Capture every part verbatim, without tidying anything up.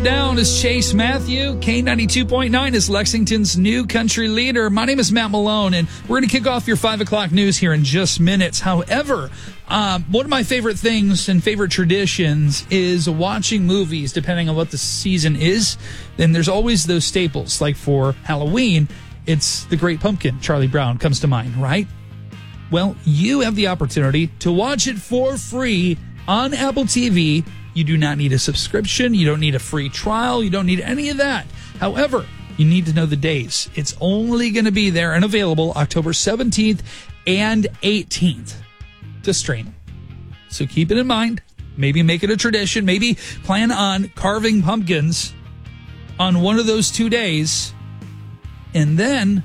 Down is Chase Matthew. K ninety-two point nine is Lexington's new country leader. My name is Matt Malone, and we're going to kick off your five o'clock news here in just minutes. However, um, one of my favorite things and favorite traditions is watching movies, depending on what the season is. Then there's always those staples. Like for Halloween, it's The Great Pumpkin. Charlie Brown comes to mind, right? Well, you have the opportunity to watch it for free on Apple T V. You do not need a subscription. You don't need a free trial. You don't need any of that. However, you need to know the days. It's only going to be there and available October seventeenth and eighteenth to stream. So keep it in mind. Maybe make it a tradition. Maybe plan on carving pumpkins on one of those two days. And then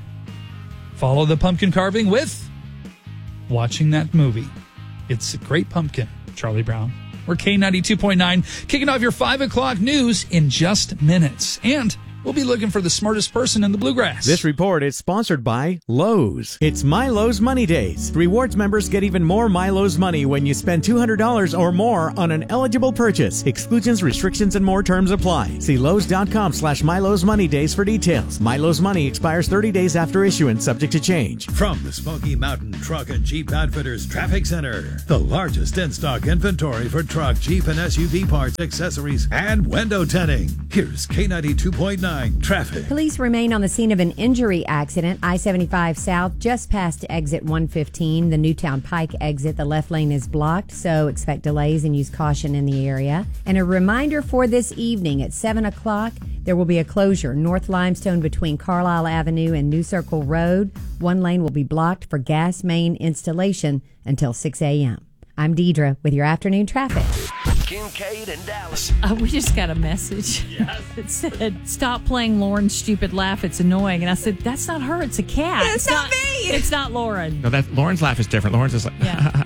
follow the pumpkin carving with watching that movie. It's a Great Pumpkin, Charlie Brown. We're K ninety-two point nine, kicking off your five o'clock news in just minutes. And we'll be looking for the smartest person in the bluegrass. This report is sponsored by Lowe's. It's MyLowe's Money Days. Rewards members get even more MyLowe's money when you spend two hundred dollars or more on an eligible purchase. Exclusions, restrictions, and more terms apply. See Lowe's.com slash MyLowe's Money Days for details. MyLowe's Money expires thirty days after issuance, subject to change. From the Smoky Mountain Truck and Jeep Outfitters Traffic Center, the largest in-stock inventory for truck, Jeep, and S U V parts, accessories, and window tinting. Here's K ninety-two point nine Traffic. Police remain on the scene of an injury accident, I seventy-five South, just past exit one fifteen, the Newtown Pike exit. The left lane is blocked, so expect delays and use caution in the area. And a reminder for this evening at seven o'clock, there will be a closure. North Limestone between Carlisle Avenue and New Circle Road. One lane will be blocked for gas main installation until six a.m. I'm Deidre with your afternoon traffic. Kincaid and Dallas. Uh, we just got a message Yes. that said, stop playing Lauren's stupid laugh. It's annoying. And I said, that's not her. It's a cat. It's it's not not me. It's not Lauren. No, that Lauren's laugh is different. Lauren's is like, Yeah.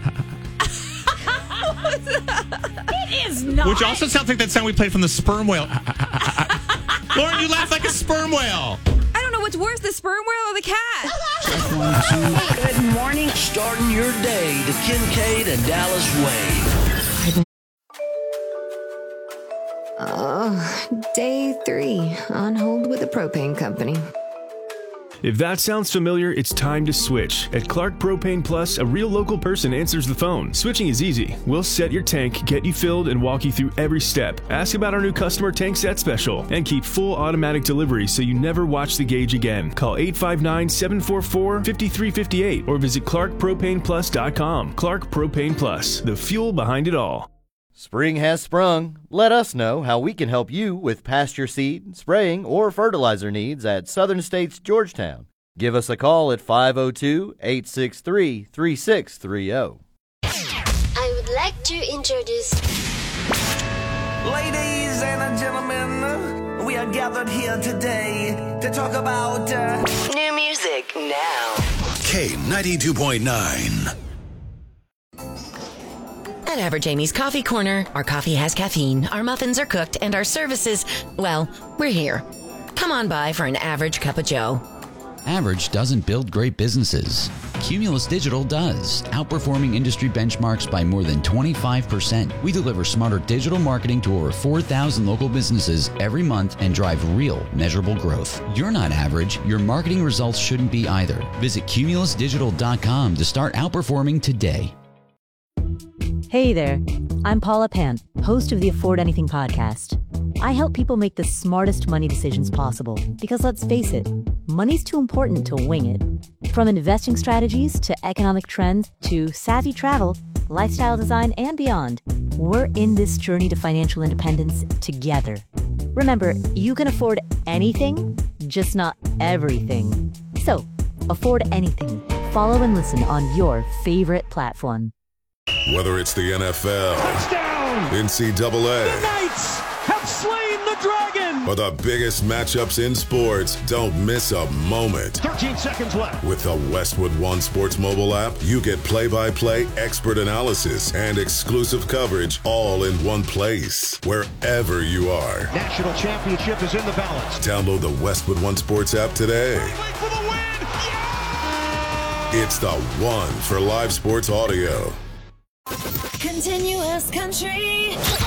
It is not. which also sounds like that sound we played from the sperm whale. Lauren, you laugh like a sperm whale. I don't know what's worse, the sperm whale or the cat. Good morning. Starting your day the Kincaid and Dallas way. Oh, day three on hold with the propane company. If that sounds familiar, it's time to switch. At Clark Propane Plus, a real local person answers the phone. Switching is easy. We'll set your tank, get you filled, and walk you through every step. Ask about our new customer tank set special, and keep full automatic delivery so you never watch the gauge again. Call eight five nine, seven four four, five three five eight or visit clark propane plus dot com. Clark Propane Plus, the fuel behind it all. Spring has sprung. Let us know how we can help you with pasture seed, spraying, or fertilizer needs at Southern States Georgetown. Give us a call at five oh two, eight six three, three six three oh. I would like to introduce... Ladies and gentlemen, we are gathered here today to talk about uh... new music now. K ninety-two point nine. At Average Amy's Coffee Corner, our coffee has caffeine, our muffins are cooked, and our services, well, we're here. Come on by for an average cup of joe. Average doesn't build great businesses. Cumulus Digital does, outperforming industry benchmarks by more than twenty-five percent. We deliver smarter digital marketing to over four thousand local businesses every month and drive real, measurable growth. You're not average. Your marketing results shouldn't be either. Visit cumulus digital dot com to start outperforming today. Hey there, I'm Paula Pan, host of the Afford Anything podcast. I help people make the smartest money decisions possible because let's face it, money's too important to wing it. From investing strategies to economic trends to savvy travel, lifestyle design, and beyond, we're in this journey to financial independence together. Remember, you can afford anything, just not everything. So, afford anything. Follow and listen on your favorite platform. Whether it's the N F L, touchdown, N C double A, the Knights have slain the dragon, or the biggest matchups in sports, don't miss a moment. thirteen seconds left. With the Westwood One Sports mobile app, you get play-by-play expert analysis and exclusive coverage all in one place, wherever you are. National championship is in the balance. Download the Westwood One Sports app today. For the win. Yeah! It's the one for live sports audio. Continuous country.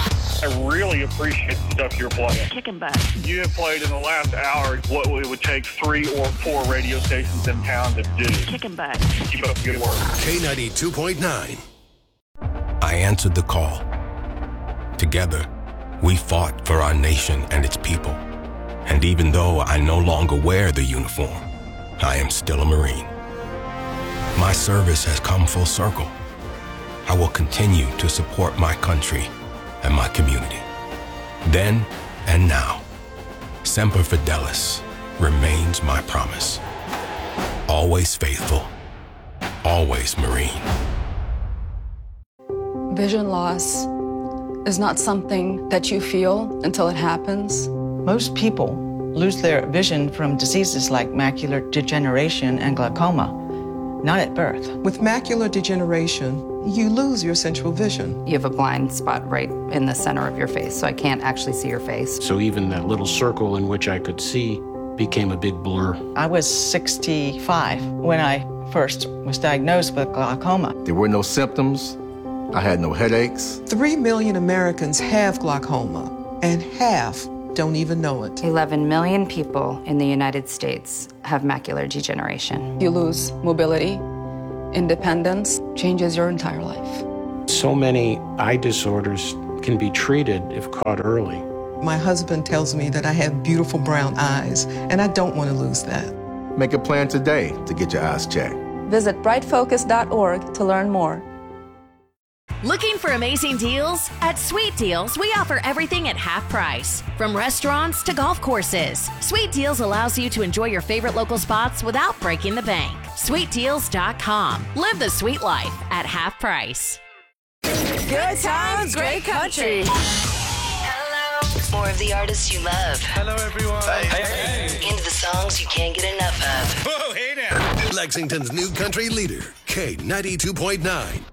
I really appreciate the stuff you're playing. Kicking back. You have played in the last hour what it would take three or four radio stations in town to do. Kicking back. Keep up the good work. K ninety-two point nine. I answered the call. Together, we fought for our nation and its people. And even though I no longer wear the uniform, I am still a Marine. My service has come full circle. I will continue to support my country and my community. Then and now, Semper Fidelis remains my promise. Always faithful, always Marine. Vision loss is not something that you feel until it happens. Most people lose their vision from diseases like macular degeneration and glaucoma, not at birth. With macular degeneration, you lose your central vision. You have a blind spot right in the center of your face, so I can't actually see your face. So even that little circle in which I could see became a big blur. I was sixty-five when I first was diagnosed with glaucoma. There were no symptoms. I had no headaches. Three million Americans have glaucoma, and half don't even know it. eleven million people in the United States have macular degeneration. You lose mobility, independence, changes your entire life. So many eye disorders can be treated if caught early. My husband tells me that I have beautiful brown eyes, and I don't want to lose that. Make a plan today to get your eyes checked. Visit bright focus dot org to learn more. Looking for amazing deals? At Sweet Deals, we offer everything at half price. From restaurants to golf courses, Sweet Deals allows you to enjoy your favorite local spots without breaking the bank. sweet deals dot com. Live the sweet life at half price. Good times, great country. Hello. More of the artists you love. Hello, everyone. Hey, hey. Into the songs you can't get enough of. Whoa, hey now. Lexington's new country leader, K ninety-two point nine.